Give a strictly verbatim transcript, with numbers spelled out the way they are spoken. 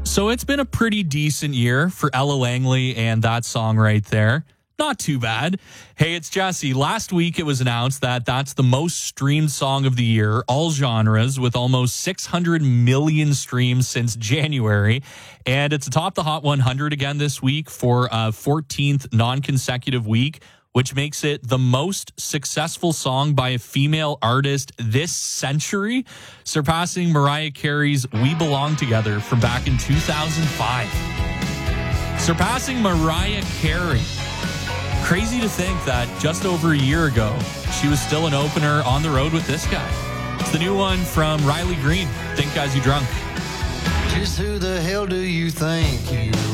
So it's been a pretty decent year for Ella Langley and that song right there. Not too bad. Hey, it's Jesse. Last week it was announced that that's the most streamed song of the year, all genres, with almost six hundred million streams since January. And it's atop the Hot one hundred again this week for a fourteenth non-consecutive week, which makes it the most successful song by a female artist this century, surpassing Mariah Carey's We Belong Together from back in two thousand five. Surpassing Mariah Carey. Crazy to think that just over a year ago, she was still an opener on the road with this guy. It's the new one from Riley Green, Think As You Drunk. Just who the hell do you think you